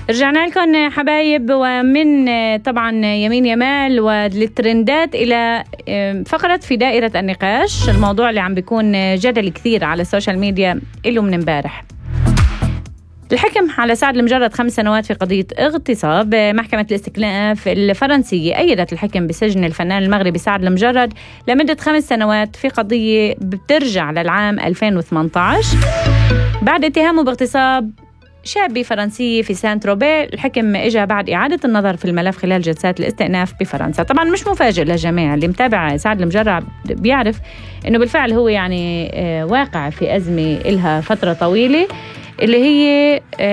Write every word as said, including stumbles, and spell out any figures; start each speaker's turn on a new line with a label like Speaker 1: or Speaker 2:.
Speaker 1: رجعنا لكم حبايب، ومن طبعا يمين يمال والترندات إلى فقرة في دائرة النقاش، الموضوع اللي عم بيكون جدل كثير على السوشيال ميديا إله من امبارح. الحكم على سعد المجرد خمس سنوات في قضية اغتصاب. محكمة الاستئناف الفرنسية أيدت الحكم بسجن الفنان المغربي سعد المجرد لمدة خمس سنوات في قضية بترجع للعام ألفين وثمانية عشر بعد اتهامه باغتصاب شابة فرنسية في سانت روبيه. الحكم اجى بعد إعادة النظر في الملف خلال جلسات الاستئناف بفرنسا. طبعا مش مفاجئ للجميع، اللي متابع سعد المجرد بيعرف انه بالفعل هو يعني واقع في أزمة إلها فترة طويلة، اللي هي